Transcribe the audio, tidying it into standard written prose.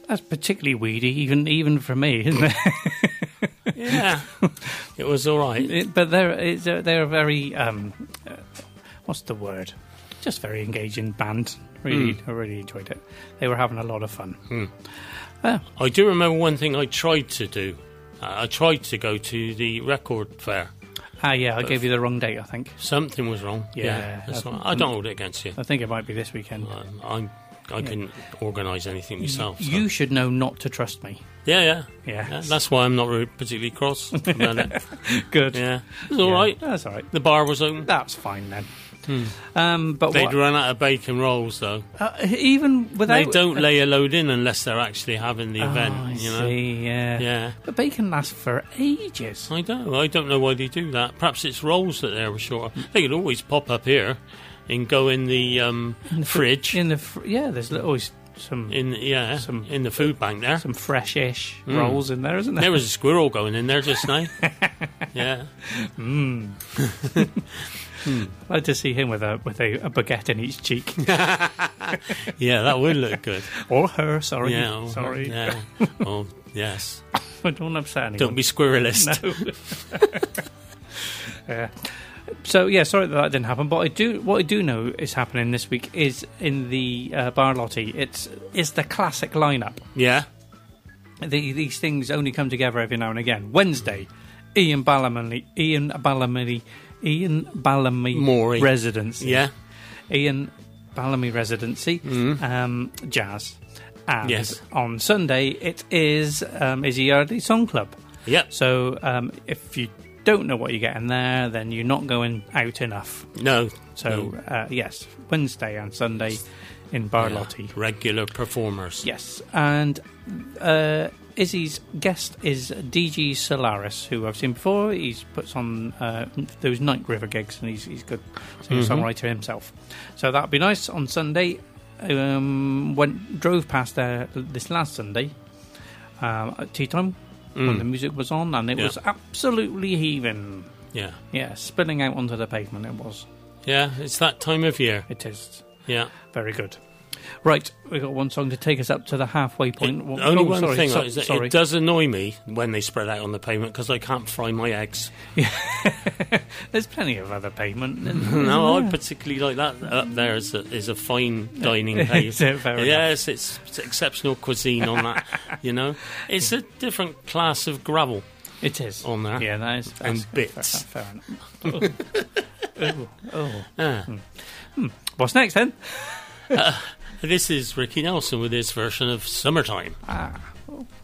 That's particularly weedy, even for me, isn't it? Yeah, it was all right. But they're very what's the word? Just very engaging band. Really, I really enjoyed it. They were having a lot of fun. I do remember one thing I tried to do. I tried to go to the record fair. I gave you the wrong date, I think. Something was wrong. Yeah. That's right. I don't hold it against you. I think it might be this weekend. I couldn't organise anything myself. So. You should know not to trust me. Yeah. Yeah. That's why I'm not really particularly cross about it. Good. Yeah. It was all right. That's all right. The bar was open. That's fine then. But They'd run out of bacon rolls, though. Even without... They don't lay a load in unless they're actually having the event, I you know? see, yeah. But bacon lasts for ages. I don't know why they do that. Perhaps it's rolls that they were short of. They could always pop up here and go in the fridge. There's always some... in the food bank there. Some fresh-ish rolls in there, isn't there? There was a squirrel going in there just now. Yeah. I'd like to see him with a baguette in each cheek. Yeah, that would look good. Or her, sorry. Yeah, sorry. Yeah. Oh, yes. I don't upset anyone. Don't be squirrelist. No. So, sorry that didn't happen. But what I do know is happening this week is in the Barlotti. It's the classic lineup. Yeah. These things only come together every now and again. Wednesday, Ian Ballamy Morey. Residency. Yeah. Ian Ballamy Residency. Jazz. And yes. on Sunday, it is Izzy Yardley Song Club. Yep. So if you don't know what you're getting there, then you're not going out enough. No. So, yes, Wednesday and Sunday in Barlotti. Yeah. Regular performers. Yes. And Izzy's guest is DG Solaris, who I've seen before. He puts on those Night River gigs, and he's good singer-songwriter himself. So that'll be nice on Sunday. Drove past there this last Sunday at tea time when the music was on, and it was absolutely heaving. Yeah. Yeah, spilling out onto the pavement it was. Yeah, it's that time of year. It is. Yeah. Very good. Right, we've got one song to take us up to the halfway point. It does annoy me when they spread out on the pavement because I can't fry my eggs. Yeah. There's plenty of other pavement. No, I particularly like that. Up there is a fine dining pavement. Yes, it's exceptional cuisine on that. You know, it's a different class of gravel. It is on there. Yeah, that's and bits. Fair enough. What's next then? This is Ricky Nelson with his version of Summertime. Ah.